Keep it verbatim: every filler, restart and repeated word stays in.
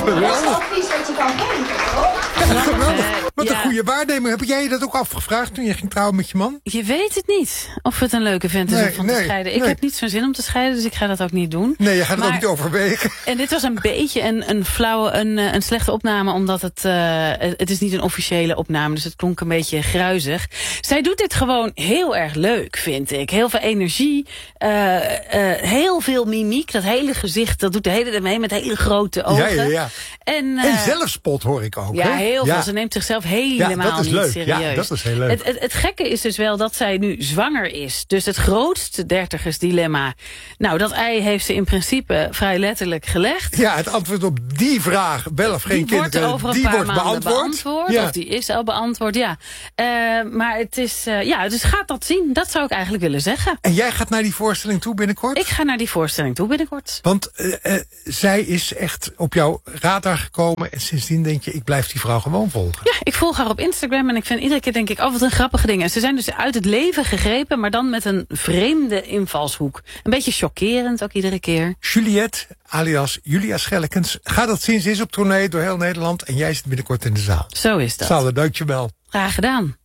Geweldig. Advies wat je kan geven, toch? Ja, geweldig. Wat ja. een goede waarnemer. Heb jij je dat ook afgevraagd toen je ging trouwen met je man? Je weet het niet of het een leuke vent is Nee, om van nee, te scheiden. Ik nee. heb niet zo'n zin om te scheiden, dus ik ga dat ook niet doen. Nee, je gaat het Maar- ook niet overwegen. En dit was een beetje een, een flauwe, een, een slechte opname, omdat het, uh, het is niet een officiële opname, dus het klonk een beetje gruizig. Zij doet dit gewoon heel erg leuk, vind ik. Heel veel energie, uh, uh, heel veel mimiek. Dat hele gezicht, dat doet de hele tijd mee met hele grote ogen. Ja, ja, ja. En, uh, En zelfspot hoor ik ook. ja, hè? heel Ja. veel. Ze neemt zichzelf helemaal Ja, dat is niet leuk. serieus. Ja, dat is heel leuk. Het, het, het gekke is dus wel dat zij nu zwanger is. Dus het grootste dertigersdilemma. Nou, dat ei heeft ze in principe vrij letterlijk gelegd. Ja, het antwoord op die vraag, wel of geen Die wordt kinderen, over een die paar wordt maanden beantwoord. beantwoord. Ja. Of die is al beantwoord, ja. Uh, maar het is, uh, ja, dus gaat dat zien. Dat zou ik eigenlijk willen zeggen. En jij gaat naar die voorstelling toe binnenkort? Ik ga naar die voorstelling toe binnenkort. Want uh, uh, zij is echt op jouw radar gekomen en sindsdien denk je, ik blijf die vrouw gewoon volgen. Ja, ik volg haar op Instagram en ik vind iedere keer denk ik, oh wat een grappige dingen. Ze zijn dus uit het leven gegrepen, maar dan met een vreemde invalshoek. Een beetje chockerend ook iedere keer. Juliette, alias Julia Schellekens, gaat dat sinds is op tournee door heel Nederland en jij zit binnenkort in de zaal. Zo is dat. Sander, dank je wel. Graag gedaan.